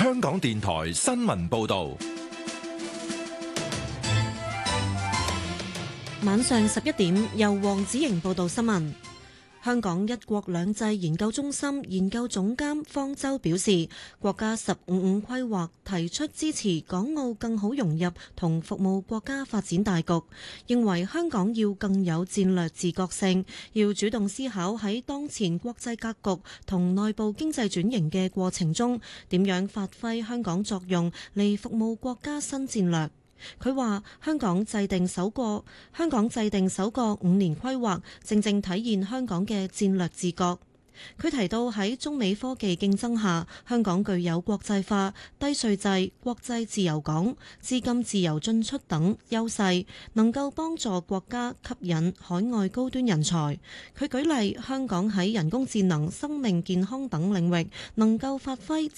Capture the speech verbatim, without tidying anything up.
香港電台新聞報道。 晚上十一點，由黃子瑩報道新聞。香港一國兩制研究中心研究總監方舟表示，國家十五五規劃提出支持港澳更好融入同服務國家發展大局，認為香港要更有戰略自覺性，要主動思考喺當前國際格局同內部經濟轉型嘅過程中，點樣發揮香港作用嚟服務國家新戰略。佢話：香港制定首個香港制定首個五年規劃，正正體現香港嘅戰略自覺。佢提到喺中美科技競爭下，香港具有國際化、低稅制、國際自由港、資金自由進出等優勢，能夠幫助國家吸引海外高端人才。佢舉例，香港喺人工智能、生命健康等領域能夠發揮